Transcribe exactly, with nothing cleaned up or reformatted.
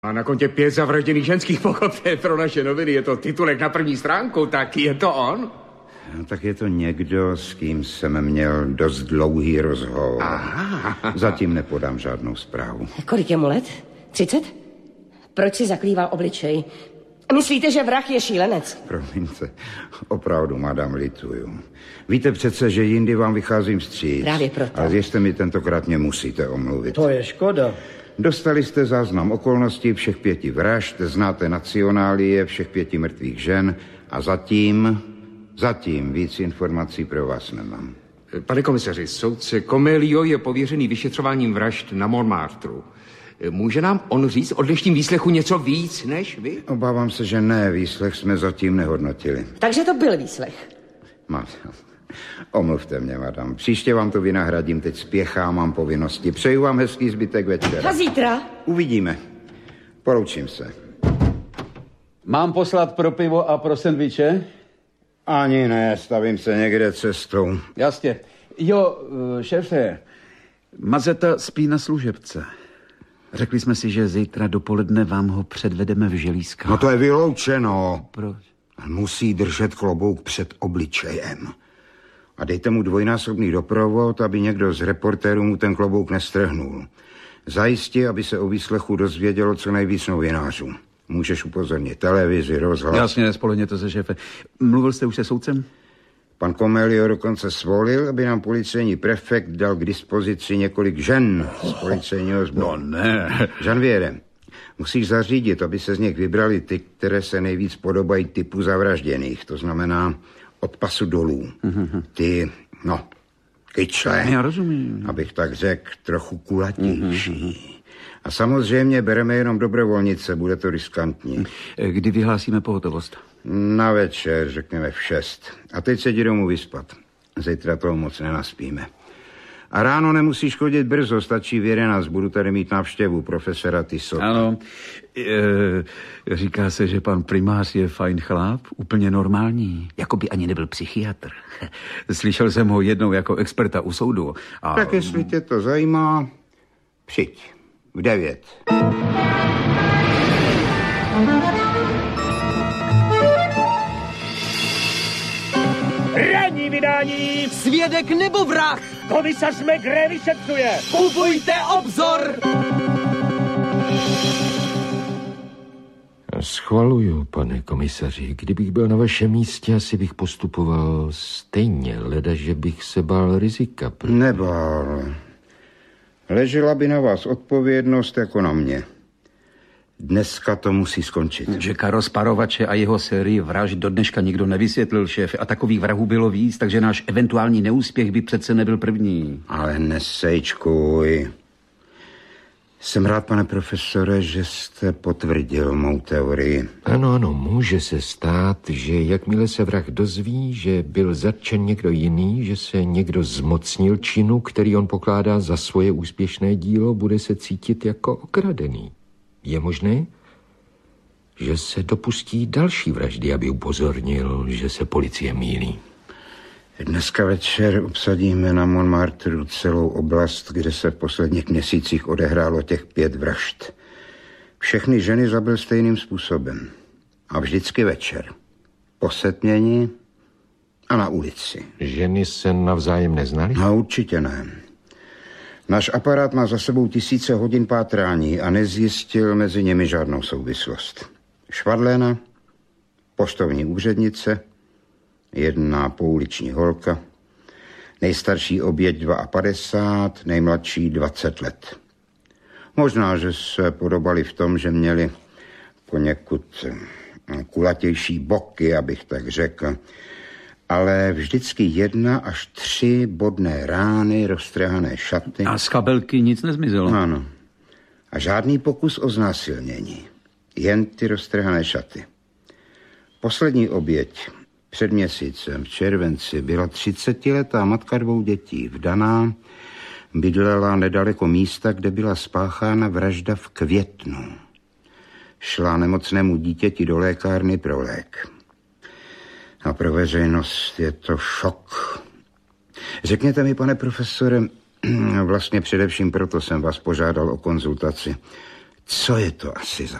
A na kontě pět zavražděných ženských pochopě pro naše noviny. Je to titulek na první stránku, tak je to on? No, tak je to někdo, s kým jsem měl dost dlouhý rozhovor. Aha. Zatím nepodám žádnou zprávu. Kolik je mu let? Třicet? Proč si zaklíval obličej? Myslíte, že vrah je šílenec? Promiňte, opravdu, madam, lituju. Víte přece, že jindy vám vycházím vstříc. Právě proto. Ale věřte mi, tentokrát mě musíte omluvit. To je škoda. Dostali jste záznam okolností všech pěti vražd, znáte nacionálie všech pěti mrtvých žen a zatím, zatím víc informací pro vás nemám. Pane komisaři, soudce Comelio je pověřený vyšetřováním vražd na Montmartru. Může nám on říct o dnešním výslechu něco víc než vy? Obávám se, že ne, výslech jsme zatím nehodnotili. Takže to byl výslech. Máte. Omluvte mě, madam. Příště vám to vynahradím, teď spěchám, mám povinnosti. Přeju vám hezký zbytek večera. A zítra? Uvidíme. Poroučím se. Mám poslat pro pivo a pro sendviče? Ani ne, stavím se někde cestou. Jasně. Jo, šéfe, Mazeta spí na služebce. Řekli jsme si, že zítra dopoledne vám ho předvedeme v želízkách. No to je vyloučeno. Proč? Musí držet klobouk před obličejem. A dejte mu dvojnásobný doprovod, aby někdo z reportérů mu ten klobouk nestrhnul. Zajistě, aby se o výslechu dozvědělo co nejvíc novinářů. Můžeš upozornit televizi, rozhlas. Jasně, spolehněte se, šéfe. Mluvil jste už se soudcem? Pan Comelio dokonce svolil, aby nám policejní prefekt dal k dispozici několik žen z policejního sboru. No ne. Žanviere, musíš zařídit, aby se z nich vybrali ty, které se nejvíc podobají typu zavražděných. To znamená od pasu dolů. Mm-hmm. Ty, no, kyčle. Já rozumím. Abych tak řekl, trochu kulatější. Mm-hmm. A samozřejmě bereme jenom dobrovolnice, bude to riskantní. Kdy vyhlásíme pohotovost? Na večer, řekněme v šest. A teď se jdi domů vyspat. Zítra toho moc nenaspíme. A ráno nemusíš chodit brzo, stačí v jedenáct. Budu tady mít návštěvu profesora Tissota. Ano, e, říká se, že pan primář je fajn chlap, úplně normální, jako by ani nebyl psychiatr. Slyšel jsem ho jednou jako experta u soudu. A... Tak jestli tě to zajímá, přijď v devět. Ranní vydání! Svědek nebo vrah? Komisař Maigret vyšetřuje! Kupujte Obzor! Schvaluju, pane komisaři. Kdybych byl na vašem místě, asi bych postupoval stejně, leda, že bych se bál rizika. Pro... Nebál. Ležela by na vás odpovědnost jako na mě. Dneska to musí skončit. Že Karol Sparovače a jeho sérii vražd do dneška nikdo nevysvětlil, šéf, a takových vrahů bylo víc, takže náš eventuální neúspěch by přece nebyl první. Ale nesejčkuj. Jsem rád, pane profesore, že jste potvrdil mou teorii. Ano, ano, může se stát, že jakmile se vrah dozví, že byl zatčen někdo jiný, že se někdo zmocnil činu, který on pokládá za svoje úspěšné dílo, bude se cítit jako okradený. Je možné, že se dopustí další vraždy, aby upozornil, že se policie mýlí. Dneska večer obsadíme na Montmartru celou oblast, kde se v posledních měsících odehrálo těch pět vražd. Všechny ženy zabil stejným způsobem. A vždycky večer. Po setmění a na ulici. Ženy se navzájem neznaly? No, určitě ne. Náš aparát má za sebou tisíce hodin pátrání a nezjistil mezi nimi žádnou souvislost. Švadléna, poštovní úřednice, jedna pouliční holka, nejstarší oběť padesát dva, nejmladší dvacet let. Možná, že se podobali v tom, že měli poněkud kulatější boky, abych tak řekl, ale vždycky jedna až tři bodné rány, roztrhané šaty. A z kabelky nic nezmizelo? Ano. A žádný pokus o znásilnění. Jen ty roztrhané šaty. Poslední oběť před měsícem v červenci byla třicetiletá matka dvou dětí, vdaná, bydlela nedaleko místa, kde byla spáchána vražda v květnu. Šla nemocnému dítěti do lékárny pro lék. A pro veřejnost je to šok. Řekněte mi, pane profesore, vlastně především proto jsem vás požádal o konzultaci. Co je to asi za